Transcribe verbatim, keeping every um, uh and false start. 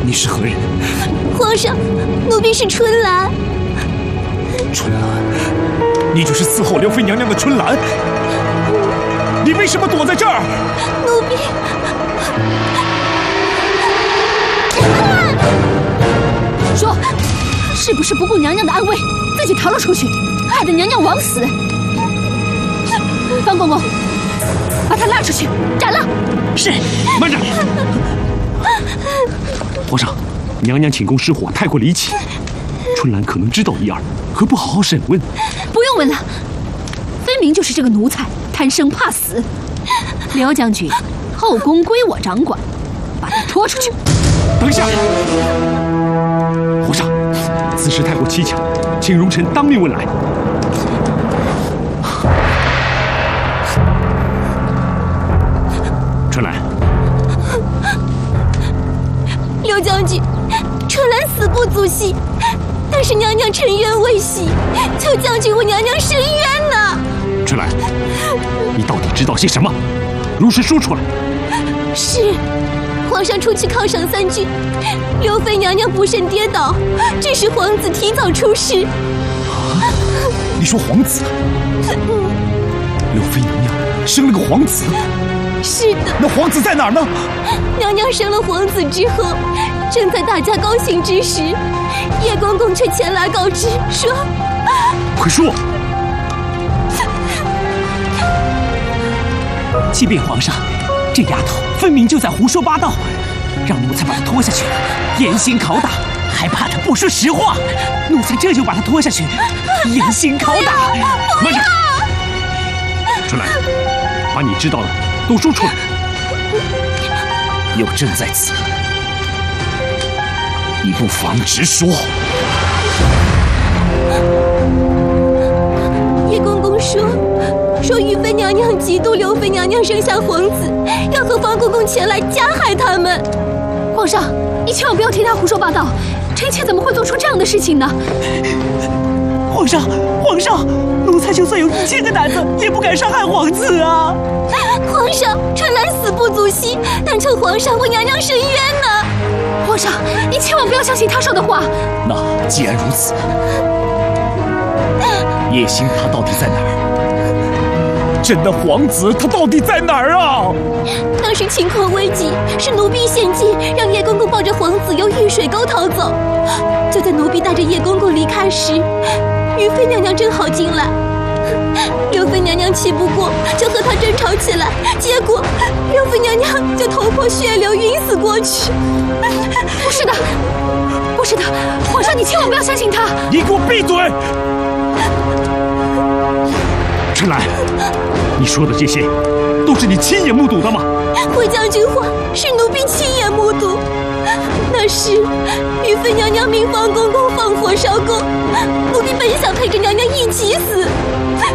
你是何人？ 皇上，奴婢是春兰。 春兰，你就是伺候刘妃娘娘的春兰？你为什么躲在这儿？ 奴婢。说，是不是不顾娘娘的安危，自己逃了出去，害得娘娘枉死？方公公，把他拉出去斩了。 是。慢着。皇上，娘娘寝宫失火太过离奇，春兰可能知道一二，何不好好审问？ 不用问了，分明就是这个奴才贪生怕死。刘将军，后宫归我掌管，把他拖出去。 等一下，皇上，此事太过蹊跷，请容臣当面问来。春兰， 刘将军，春兰死不足惜，但是娘娘沉冤未息，求将军为娘娘伸冤呐！ 春兰，你到底知道些什么？如实说出来。 是，皇上出去犒赏三军，刘妃娘娘不慎跌倒，致使皇子提早出世。 啊？你说皇子？刘妃娘娘生了个皇子？ 是的。 那皇子在哪儿呢？ 娘娘生了皇子之后，正在大家高兴之时，叶公公却前来告知说：“ 快说！” 启禀皇上，这丫头分明就在胡说八道，让奴才把她拖下去，严刑拷打，还怕她不说实话。奴才这就把她拖下去，严刑拷打。 慢着，春兰，把你知道的都说出来。有朕在此，你不妨直说。 叶公公说。说玉妃娘娘嫉妒刘妃娘娘生下皇子，要和方公公前来加害他们。皇上，你千万不要听他胡说八道，臣妾怎么会做出这样的事情呢？ 皇上，皇上，奴才就算有一千个胆子，也不敢伤害皇子啊！ 皇上，春兰死不足惜，但求皇上为娘娘伸冤呢。皇上，你千万不要相信他说的话。 那既然如此，叶星他到底在哪儿？朕的皇子他到底在哪儿啊？ 当时情况危急，是奴婢献计，让叶公公抱着皇子由玉水沟逃走。就在奴婢带着叶公公离开时，玉妃娘娘正好进来。刘妃娘娘气不过，就和她争吵起来，结果刘妃娘娘就头破血流，晕死过去。不是的，不是的，皇上你千万不要相信她。 你给我闭嘴！春兰，你说的这些都是你亲眼目睹的吗？ 回将军话是奴婢亲眼目睹。那时玉妃娘娘命方公公放火烧宫，奴婢本想陪着娘娘一起死，